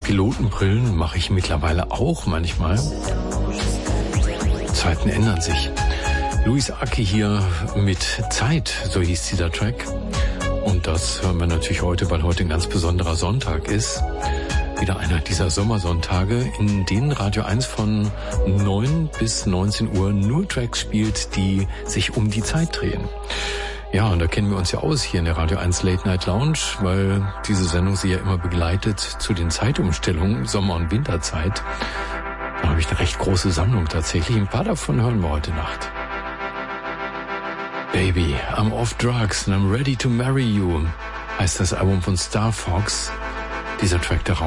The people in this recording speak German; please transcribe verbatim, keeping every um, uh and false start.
Pilotenbrillen mache ich mittlerweile auch manchmal. Zeiten ändern sich. Luis Aki hier mit Zeit, so hieß dieser Track. Und das hören wir natürlich heute, weil heute ein ganz besonderer Sonntag ist. Wieder einer dieser Sommersonntage, in denen Radio eins von neun bis neunzehn Uhr nur Tracks spielt, die sich um die Zeit drehen. Ja, und da kennen wir uns ja aus hier in der Radio eins Late Night Lounge, weil diese Sendung sie ja immer begleitet zu den Zeitumstellungen, Sommer- und Winterzeit. Da habe ich eine recht große Sammlung tatsächlich. Ein paar davon hören wir heute Nacht. Baby, I'm off drugs and I'm ready to marry you, heißt das Album von Star Fox. Dieser Track darauf